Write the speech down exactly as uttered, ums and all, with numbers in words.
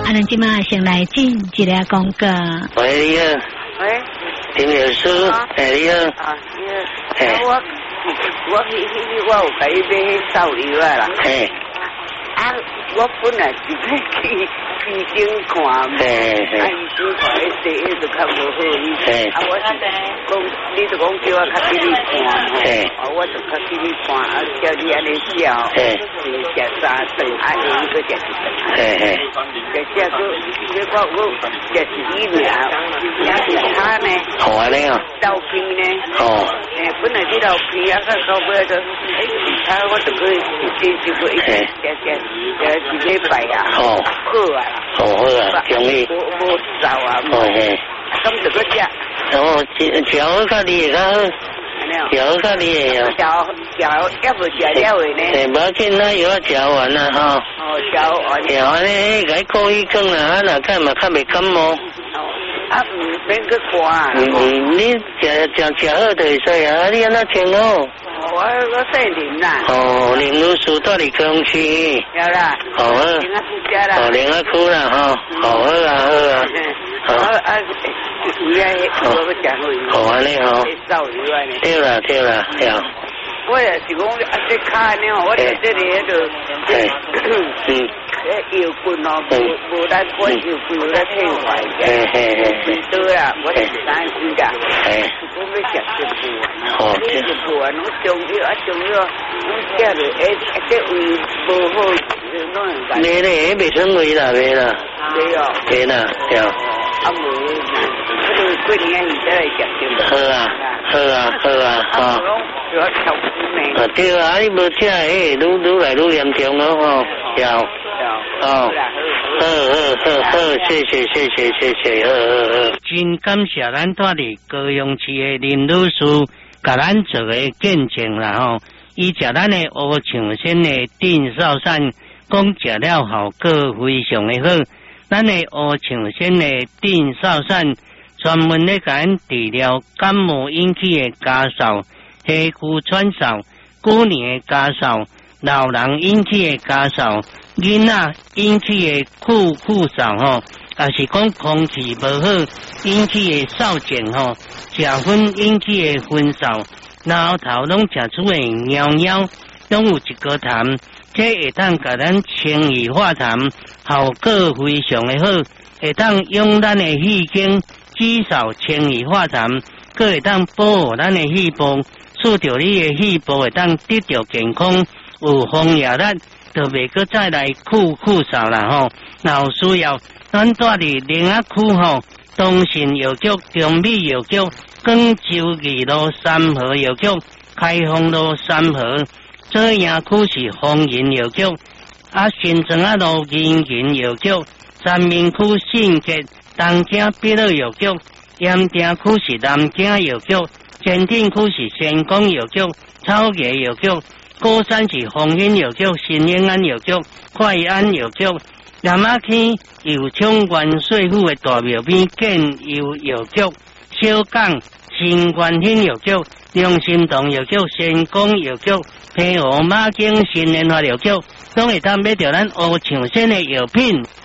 啊，咱即马先来进一个广告。 喂，你好。 喂， 林老师，哎，你好。 啊，你好。哎，我我迄迄我有甲你买迄烧油啊啦。 哎。 啊，我本来是要去医生看，啊，医生看迄第一就较无好意思。啊，我是讲，你就讲叫我较给你看，啊，我就较给你看，啊，叫你安尼叫，是食三顿，啊，下一个食一顿。嘿嘿。食食个，你我我食一米啊，也是他呢。 好安尼哦。 豆皮呢？哦。诶，本来啲豆皮啊，个到尾就，诶，其他我就可以直接就可以食食。呃，一礼拜啊，好啊， 好啊，中意， 无无瘦啊， 哦嘿， 咁就个食， 哦，嚼较厉较好，嚼较厉哦， 嚼嚼也无食了的呢， 诶，无要紧啦，药嚼完啦吼， 哦，嚼完， 嚼完咧，甲伊过一更啦，啊，若干嘛较袂感冒， 啊，唔免去看， 嗯，你食食食好就会使啊，你安那听哦。 我我姓林啦。 哦，林老师住伫高雄区。 有啦。 好啊。 林阿区家啦。 哦，林阿区啦，吼。好啊，好啊。 好啊啊！有呀，我个讲会。 好安尼吼。 烧油安尼。 对啦，对啦，对。 我也是讲啊，这卡呢，我在这里迄度。嗯。诶，药罐哦，无无咱管药罐有咧退坏嘅。嘿嘿嘿。最多啦，我是三斤噶。嘿。我要食一部啊。哦。一部啊，侬中药啊，中药，侬食了诶，这胃无好，弄你咧袂算胃啦，袂啦。 没有。 袂啦，对。 啊无，我就过年现在来食对。 好啊，好啊，好啊，哈。 啊，我要抽筋呢。 啊对啊，你无食诶，愈愈来愈严重咯吼，要。哦，好好好好，谢谢谢谢谢谢，好好好。真感谢咱住伫高雄市的林老师，甲咱做个见证啦吼。伊食咱的乌象参的定少散，讲食了效果非常的好。咱的乌象参的定少散，专门咧甲咱治疗感冒引起的咳嗽、气虚喘嗽、过年的咳嗽、老人引起的咳嗽。囡仔引起的酷酷嗽吼，也是讲空气无好引起的扫症吼，食薰引起的昏嗽，脑头拢食出的尿尿，拢有一颗痰，这会当甲咱清理化痰，效果非常的好，会当用咱的气经至少清理化痰，佮会当保护咱的细胞，使着你的细胞会当得到健康，有防疫力。就袂搁再来酷酷扫啦吼，若有需要，咱住伫林仔区吼，东信药局、中美药局、广州二路三和药局、开封路三和，这样区是丰仁药局，啊新庄啊路银银药局，三明区信捷、东京必乐药局，盐埕区是南京药局，前镇区是仙公药局、草野药局。高山是丰兴药局、新英安药局、快安药局，南仔区有冲元帅府的大庙边建佑药局，小港新关兴药局、良心堂药局、仙公药局、平湖马景新联华药局，拢会当买到咱乌象参的药品。